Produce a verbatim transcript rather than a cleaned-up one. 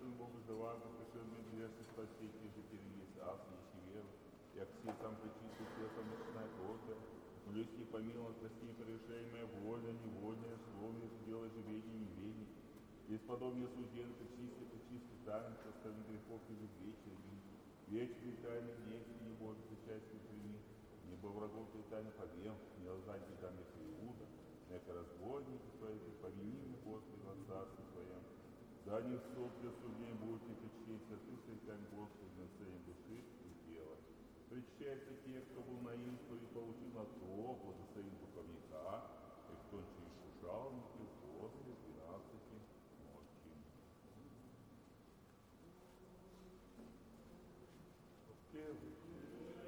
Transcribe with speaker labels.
Speaker 1: Сын Бога живаго, пришел мне грешно спасти, же перенес ас, ищи веру, як все сам причистый, все сам начинает Бога. Молюсь не помиловать, прости прегрешение мое, вольно, невольное, словно, дело живение, неведение. Без подобия суден, как чистый, как чистый тайны, составим грехов и вечерами. Вечный тайны нести не Божий, счастье прими. Небо врагов ты тайны побел, не лзать бегами Иуда, яко разбойники свои, повинимы Господи во царстве Своем. Да не в суд для судей будете причтиться, ты святым Господи на целем души и тела. Причтятся те, кто был на исповеди, получил на то, благословен духовника, и кто через шужалники,